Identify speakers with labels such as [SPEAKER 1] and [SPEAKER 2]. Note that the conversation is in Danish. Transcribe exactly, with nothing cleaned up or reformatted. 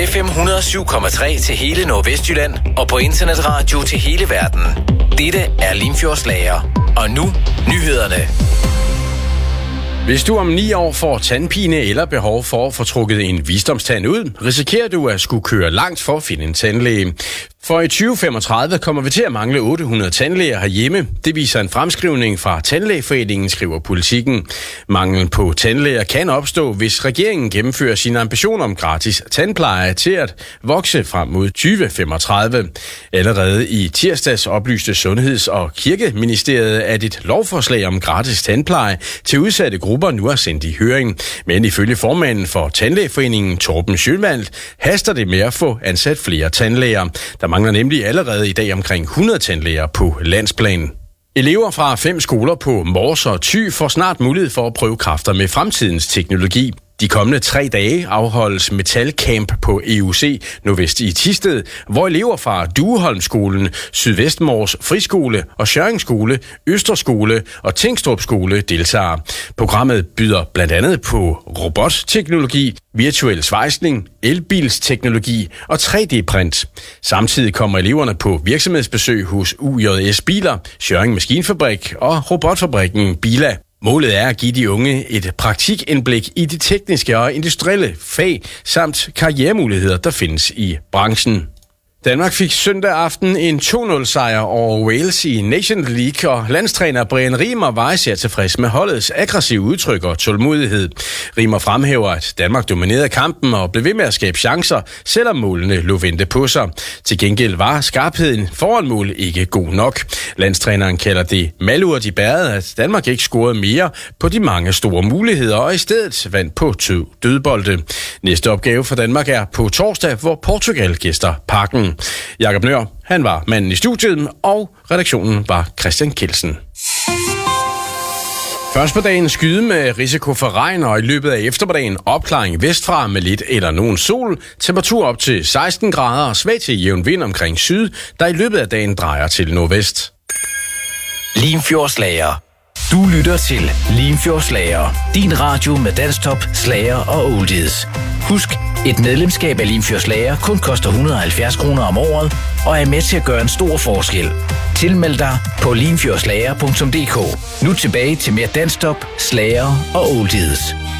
[SPEAKER 1] F M hundrede og syv komma tre til hele Nordvestjylland og på internetradio til hele verden. Dette er Limfjordslager. Og nu nyhederne.
[SPEAKER 2] Hvis du om ni år får tandpine eller behov for at få trukket en visdomstand ud, risikerer du at skulle køre langt for at finde en tandlæge. For i tyve femogtredive kommer vi til at mangle otte hundrede tandlæger herhjemme. Det viser en fremskrivning fra Tandlægeforeningen, skriver Politikken. Manglen på tandlæger kan opstå, hvis regeringen gennemfører sine ambitioner om gratis tandpleje til at vokse frem mod tyve femogtredive. Allerede i tirsdags oplyste Sundheds- og Kirkeministeriet, at et lovforslag om gratis tandpleje til udsatte grupper nu er sendt i høring. Men ifølge formanden for Tandlægeforeningen, Torben Schönwald, haster det med at få ansat flere tandlæger. Der mangler nemlig allerede i dag omkring hundrede tandlæger på landsplan. Elever fra fem skoler på Mors og Thy får snart mulighed for at prøve kræfter med fremtidens teknologi. De kommende tre dage afholdes Metalcamp på E U C Nordvest i Thisted, hvor elever fra Dueholmskolen, Sydvestmors Friskole og Schøring-skole, Østerskole og Tingstrup skole deltager. Programmet byder blandt andet på robotteknologi, virtuel svejsning, elbilsteknologi og tre D-print. Samtidig kommer eleverne på virksomhedsbesøg hos U J S Biler, Schøring Maskinfabrik og robotfabrikken Bila. Målet er at give de unge et praktikindblik i de tekniske og industrielle fag samt karrieremuligheder, der findes i branchen. Danmark fik søndag aften en to nul sejr over Wales i Nations League, og landstræner Brian Riemer var især tilfreds med holdets aggressive udtryk og tålmodighed. Riemer fremhæver, at Danmark dominerede kampen og blev ved med at skabe chancer, selvom målene lå vente på sig. Til gengæld var skarpheden foran mål ikke god nok. Landstræneren kalder det malurt i bæret, at Danmark ikke scorede mere på de mange store muligheder og i stedet vandt på to dødbolde. Næste opgave for Danmark er på torsdag, hvor Portugal gæster Parken. Jakob Nør, han var manden i studiet, og redaktionen var Christian Kelsen. Først på dagen skyde med risiko for regn, og i løbet af eftermiddagen opklaring vestfra med lidt eller nogen sol. Temperatur op til seksten grader og svag til jævn vind omkring syd, der i løbet af dagen drejer til nordvest.
[SPEAKER 1] Limfjordslager. Du lytter til Limfjordslager. Din radio med dansktop, slager og oldies. Husk, et medlemskab af Limfjordslager kun koster et hundrede og halvfjerds kroner om året og er med til at gøre en stor forskel. Tilmeld dig på limfjordslager punktum d k. Nu tilbage til mere dansktop, slager og oldies.